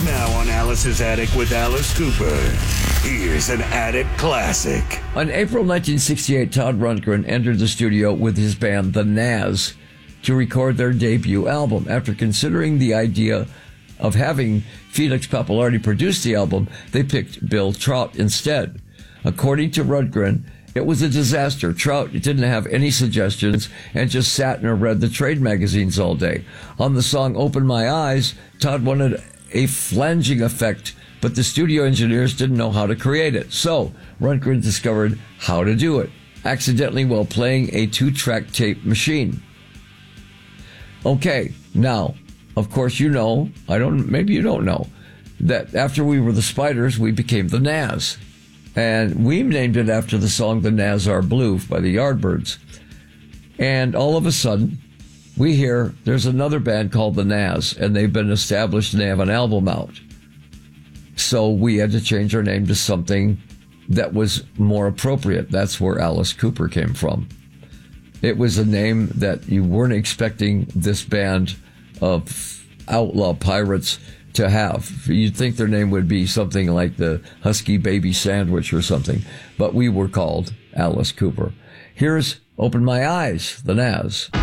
Now on Alice's Attic with Alice Cooper, here's an Attic classic. On April 1968, Todd Rundgren entered the studio with his band, The Nazz, to record their debut album. After considering the idea of having Felix Pappalardi produce the album, they picked Bill Trout instead. According to Rundgren, it was a disaster. Trout didn't have any suggestions and just sat and read the trade magazines all day. On the song Open My Eyes, Todd wanted a flanging effect, but the studio engineers didn't know how to create it. So Rundgren discovered how to do it, accidentally while playing a 2-track tape machine. Okay, now, of course you know, maybe you don't know, that after we were the Spiders, we became the Nazz. And we named it after the song The Nazz Are Blue by the Yardbirds. And all of a sudden, we hear there's another band called The Nazz, and they've been established and they have an album out. So we had to change our name to something that was more appropriate. That's where Alice Cooper came from. It was a name that you weren't expecting this band of outlaw pirates to have. You'd think their name would be something like the Husky Baby Sandwich or something, but we were called Alice Cooper. Here's Open My Eyes, The Nazz.